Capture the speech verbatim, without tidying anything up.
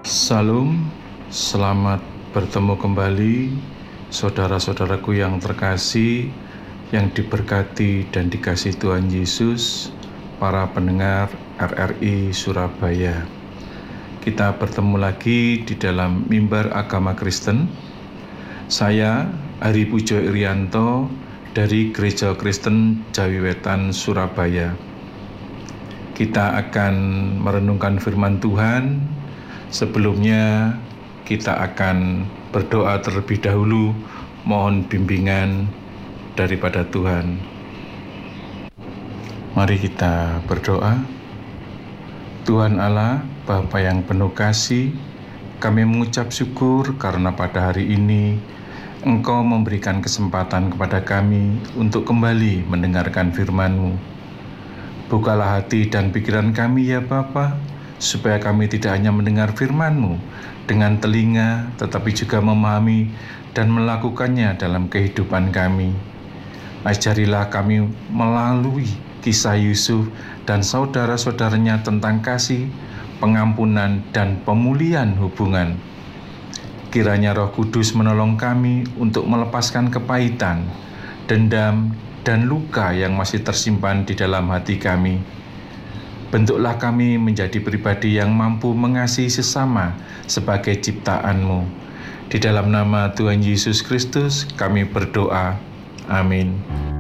Salam, selamat bertemu kembali saudara-saudaraku yang terkasih, yang diberkati dan dikasihi Tuhan Yesus, para pendengar R R I Surabaya. Kita bertemu lagi di dalam mimbar agama Kristen. Saya Hari Pujo Irianto dari Gereja Kristen Jawi Wetan, Surabaya. Kita akan merenungkan firman Tuhan. Sebelumnya kita akan berdoa terlebih dahulu, mohon bimbingan daripada Tuhan. Mari kita berdoa. Tuhan Allah, Bapa yang penuh kasih, kami mengucap syukur karena pada hari ini Engkau memberikan kesempatan kepada kami untuk kembali mendengarkan firman-Mu. Bukalah hati dan pikiran kami ya Bapa, supaya kami tidak hanya mendengar firman-Mu dengan telinga, tetapi juga memahami dan melakukannya dalam kehidupan kami. Ajarilah kami melalui kisah Yusuf dan saudara-saudaranya tentang kasih, pengampunan, dan pemulihan hubungan. Kiranya Roh Kudus menolong kami untuk melepaskan kepahitan, dendam, dan luka yang masih tersimpan di dalam hati kami. Bentuklah kami menjadi pribadi yang mampu mengasihi sesama sebagai ciptaan-Mu. Di dalam nama Tuhan Yesus Kristus kami berdoa. Amin.